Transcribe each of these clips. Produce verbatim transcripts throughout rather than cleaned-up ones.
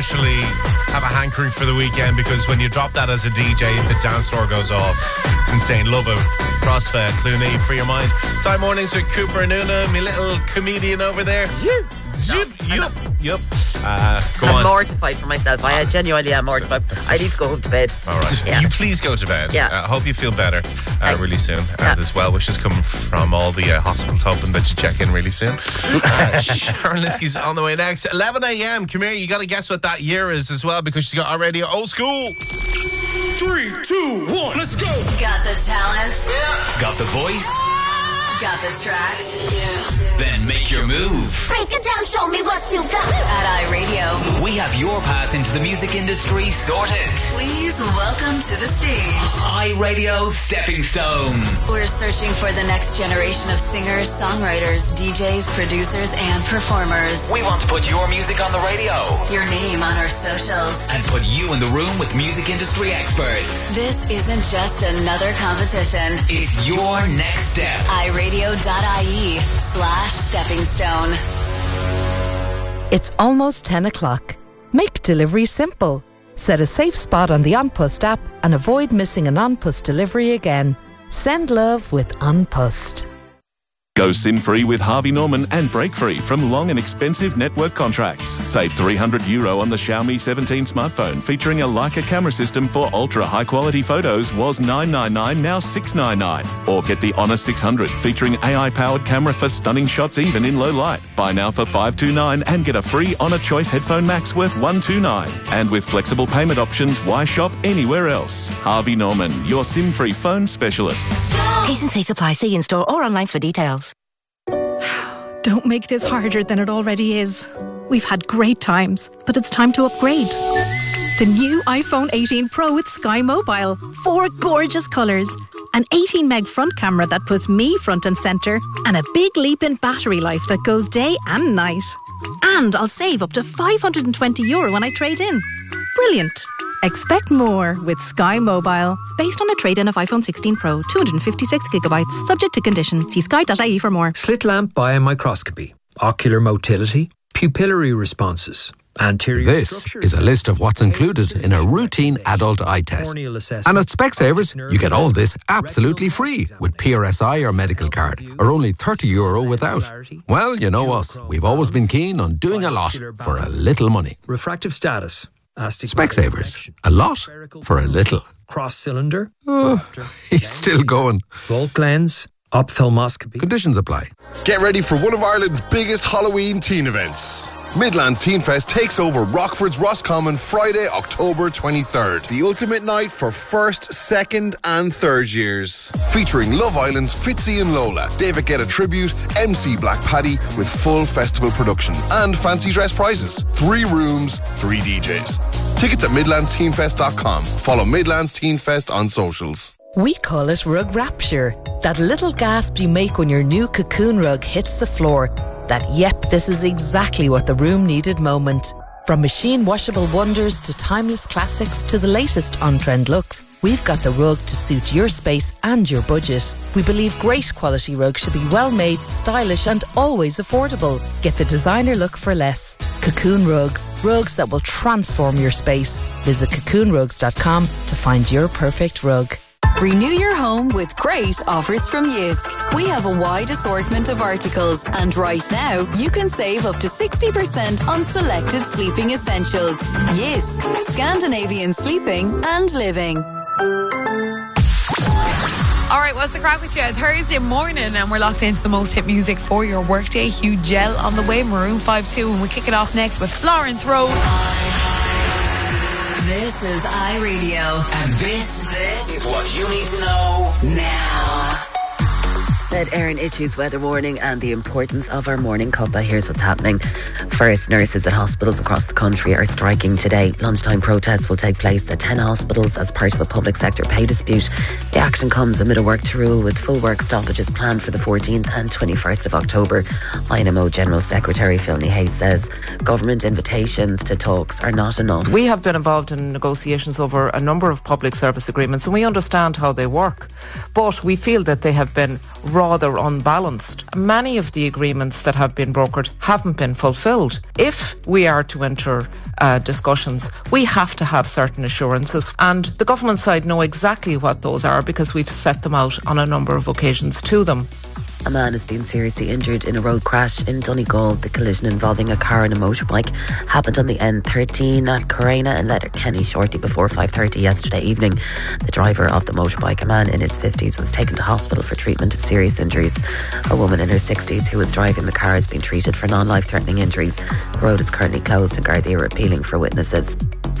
officially have a hankering for the weekend, because when you drop that as a D J, the dance floor goes off. It's insane. Love it. Crossfit, Clooney, free your mind. Time mornings with Cooper and Una, my little comedian over there. Yep, yep, yep. yep. Uh, go I'm on. mortified for myself. I genuinely am mortified. I need to go home to bed. All right. Yeah. You please go to bed. Yeah. I uh, hope you feel better uh, really soon. And as well wishes come from all the uh, hospitals, hoping that you check in really soon. uh, Sharon Liskey's on the way next. eleven a.m. Come here. You got to guess what that year is as well, because she's got already old school. Three, two, one, let's go. Got the talent. Yeah. Got the voice. Got the tracks. Yeah. Then make your move. Break it down, show me what you got. At iRadio, we have your path into the music industry sorted. Please welcome to the stage iRadio Stepping Stone. We're searching for the next generation of singers, songwriters, D Js, producers, and performers. We want to put your music on the radio, your name on our socials, and put you in the room with music industry experts. This isn't just another competition. It's your next step. iRadio.ie slash stepping stone. It's almost ten o'clock. Make delivery simple. Set a safe spot on the OnPost app and avoid missing an OnPost delivery again. Send love with OnPost. Go sin-free with Harvey Norman and break-free from long and expensive network contracts. Save three hundred euro on the Xiaomi seventeen smartphone featuring a Leica camera system for ultra-high-quality photos was nine ninety-nine, now six ninety-nine. Or get the Honor six hundred featuring A I-powered camera for stunning shots even in low light. Buy now for five twenty-nine and get a free Honor Choice Headphone Max worth one twenty-nine. And with flexible payment options, why shop anywhere else? Harvey Norman, your sin-free phone specialists. T's and C's apply. See in-store or online for details. Don't make this harder than it already is. We've had great times, but it's time to upgrade. The new iPhone eighteen Pro with Sky Mobile. Four gorgeous colours. An eighteen meg front camera that puts me front and centre. And a big leap in battery life that goes day and night. And I'll save up to five hundred twenty euro when I trade in. Brilliant. Expect more with Sky Mobile. Based on a trade-in of iPhone sixteen Pro, two hundred fifty-six gigabytes. Subject to condition. See sky dot I E for more. Slit lamp biomicroscopy. Ocular motility. Pupillary responses. Anterior This is a list of what's included in a routine adult eye test. And at Specsavers, you get all this absolutely free with P R S I or medical card, or only thirty euro without. Well, you know us. We've always been keen on doing a lot for a little money. Refractive status. Specsavers. A lot for a little. Cross cylinder. Oh, he's still going. Volt lens. Ophthalmoscopy. Conditions apply. Get ready for one of Ireland's biggest Halloween teen events. Midlands Teen Fest takes over Rockford's Roscommon Friday, October twenty-third. The ultimate night for first, second and third years. Featuring Love Island's Fitzy and Lola, David Guetta Tribute, M C Black Paddy with full festival production and fancy dress prizes. Three rooms, three D Js. Tickets at midlands teen fest dot com. Follow Midlands Teen Fest on socials. We call it rug rapture. That little gasp you make when your new Cocoon rug hits the floor. That, yep, this is exactly what the room needed moment. From machine washable wonders to timeless classics to the latest on-trend looks, we've got the rug to suit your space and your budget. We believe great quality rugs should be well made, stylish and always affordable. Get the designer look for less. Cocoon Rugs. Rugs that will transform your space. Visit cocoon rugs dot com to find your perfect rug. Renew your home with great offers from Jysk. We have a wide assortment of articles, and right now you can save up to sixty percent on selected sleeping essentials. Jysk, Scandinavian sleeping and living. All right, what's the crack with you? Thursday morning, and we're locked into the most hit music for your workday. Hugh Gel on the way, Maroon five two, and we kick it off next with Florence Road. This is iRadio. And this, this is what you need to know now. Ed Aaron issues weather warning and the importance of our morning cuppa. Here's what's happening. First, nurses at hospitals across the country are striking today. Lunchtime protests will take place at ten hospitals as part of a public sector pay dispute. The action comes amid a work to rule with full work stoppages planned for the fourteenth and twenty-first of October. I N M O General Secretary Philny Hayes says government invitations to talks are not enough. We have been involved in negotiations over a number of public service agreements and we understand how they work. But we feel that they have been rushed rather unbalanced. Many of the agreements that have been brokered haven't been fulfilled. If we are to enter uh, discussions, we have to have certain assurances, and the government side know exactly what those are because we've set them out on a number of occasions to them. A man has been seriously injured in a road crash in Donegal. The collision involving a car and a motorbike happened on the N thirteen at Correna and Letterkenny shortly before five thirty yesterday evening. The driver of the motorbike, a man in his fifties, was taken to hospital for treatment of serious injuries. A woman in her sixties who was driving the car has been treated for non-life-threatening injuries. The road is currently closed and Gardaí are appealing for witnesses.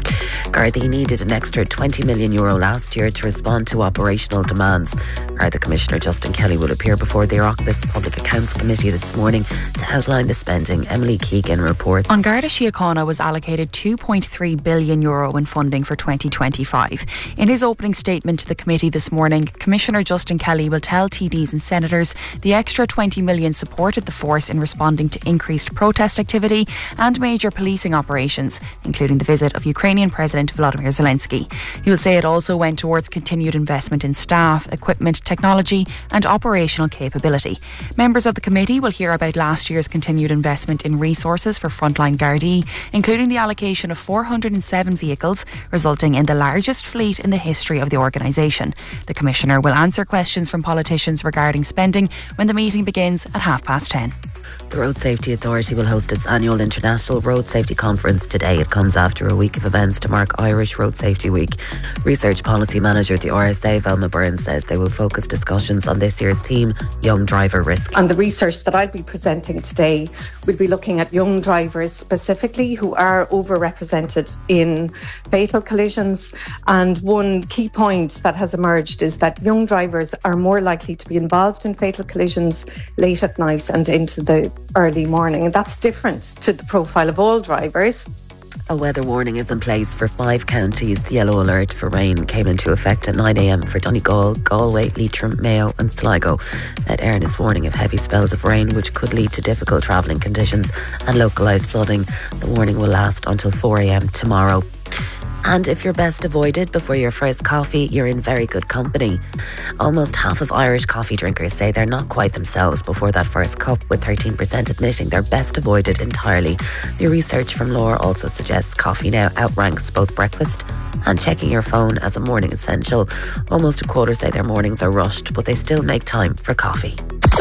Gardaí needed an extra twenty million euro last year to respond to operational demands. Garda Commissioner Justin Kelly will appear before the Oireachtas Public Accounts Committee this morning to outline the spending. Emily Keegan reports. An Garda Síochána was allocated two point three billion euro in funding for twenty twenty-five. In his opening statement to the committee this morning, Commissioner Justin Kelly will tell T Ds and Senators the extra twenty million supported the force in responding to increased protest activity and major policing operations, including the visit of Ukrainian President Volodymyr Zelensky. He will say it also went towards continued investment in staff, equipment, technology and operational capability. Members of the committee will hear about last year's continued investment in resources for frontline Gardaí, including the allocation of four hundred seven vehicles, resulting in the largest fleet in the history of the organisation. The Commissioner will answer questions from politicians regarding spending when the meeting begins at half past ten. The Road Safety Authority will host its annual International Road Safety Conference today. It comes after a week of events to mark Irish Road Safety Week. Research Policy Manager at the R S A, Velma Burns, says they will focus discussions on this year's theme, Young Driver Risk. And the research that I'll be presenting today will be looking at young drivers specifically who are overrepresented in fatal collisions. And one key point that has emerged is that young drivers are more likely to be involved in fatal collisions late at night and into the early morning, and that's different to the profile of all drivers. A weather warning is in place for five counties. The yellow alert for rain came into effect at nine a m for Donegal, Galway, Leitrim, Mayo and Sligo. Met Éireann is warning of heavy spells of rain which could lead to difficult travelling conditions and localised flooding. The warning will last until four a m tomorrow. And if you're best avoided before your first coffee, you're in very good company. Almost half of Irish coffee drinkers say they're not quite themselves before that first cup, with thirteen percent admitting they're best avoided entirely. New research from Law also suggests coffee now outranks both breakfast and checking your phone as a morning essential. Almost a quarter say their mornings are rushed, but they still make time for coffee.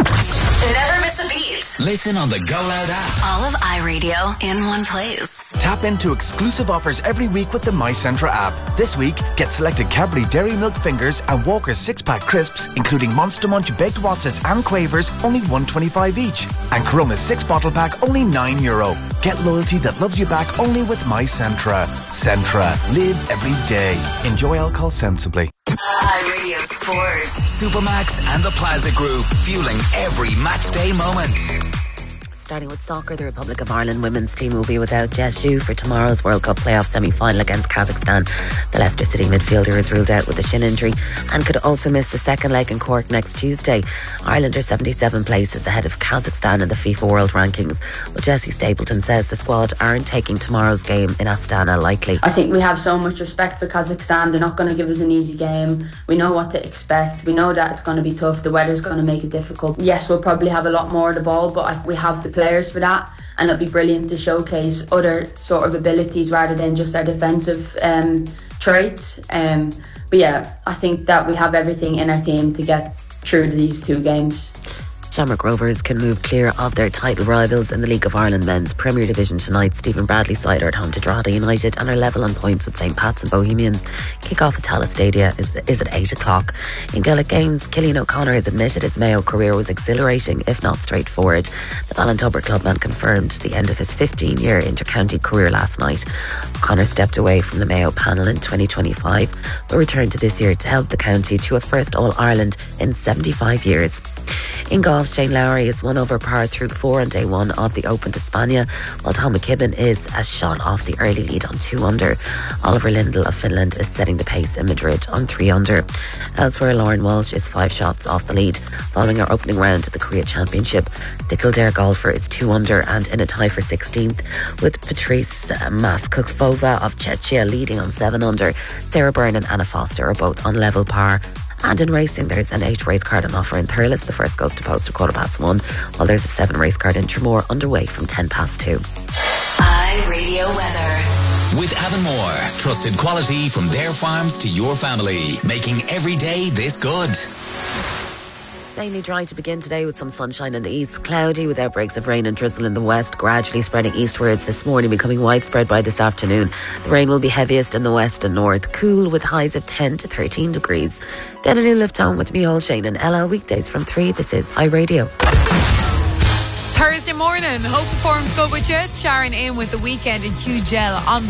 Never miss a beat. Listen on the Go Loud app. All of iRadio in one place. Tap into exclusive offers every week with the My Centra app. This week, get selected Cadbury Dairy Milk Fingers and Walker's six-pack crisps, including Monster Munch Baked Wotsits and Quavers, only one twenty-five each. And Corona's six-bottle pack, only nine euro. Get loyalty that loves you back only with My Centra. Centra. Live every day. Enjoy alcohol sensibly. iRadio Sports. Supermax and the Plaza Group, fueling every match day moment. Starting with soccer, the Republic of Ireland women's team will be without Jess Yu for tomorrow's World Cup playoff semi-final against Kazakhstan. The Leicester City midfielder is ruled out with a shin injury and could also miss the second leg in Cork next Tuesday. Ireland are seventy-seven places ahead of Kazakhstan in the FIFA World Rankings, but Jessie Stapleton says the squad aren't taking tomorrow's game in Astana lightly. I think we have so much respect for Kazakhstan. They're not going to give us an easy game. We know what to expect. We know that it's going to be tough. The weather's going to make it difficult. Yes, we'll probably have a lot more of the ball, but we have the players for that, and it'll be brilliant to showcase other sort of abilities rather than just our defensive um, traits. Um, but yeah, I think that we have everything in our team to get through these two games. Shamrock Rovers can move clear of their title rivals in the League of Ireland Men's Premier Division tonight. Stephen Bradley's side are at home to Drogheda United and are level on points with St Pat's and Bohemians. Kick-off at Tallaght Stadia is, is at eight o'clock. In Gaelic games, Cillian O'Connor has admitted his Mayo career was exhilarating, if not straightforward. The Ballintubber clubman confirmed the end of his fifteen-year inter-county career last night. O'Connor stepped away from the Mayo panel in twenty twenty-five, but returned to this year to help the county to a first All-Ireland in seventy-five years. In golf, Shane Lowry is one over par through four on day one of the Open d'Espagna, while Tom McKibben is a shot off the early lead on two under. Oliver Lindell of Finland is setting the pace in Madrid on three under. Elsewhere, Lauren Walsh is five shots off the lead following our opening round at the Korea Championship. The Kildare golfer is two under and in a tie for sixteenth, with Patrice Maskukova of Czechia leading on seven under. Sarah Byrne and Anna Foster are both on level par. And in racing, there's an eight race card on offer in Thurles. The first goes to post at quarter past one, while there's a seven race card in Tremore underway from ten past two. iRadio weather. With Avonmore, trusted quality from their farms to your family, making every day this good. Mainly dry to begin today with some sunshine in the east, cloudy with outbreaks of rain and drizzle in the west, gradually spreading eastwards this morning, becoming widespread by this afternoon. The rain will be heaviest in the west and north, cool with highs of ten to thirteen degrees. Then a new lift home with Micheál, Shane and Ella weekdays from three. This is iRadio. Thursday morning, hope the form's good with you. It's Sharon in with the weekend and Hugh Gel on the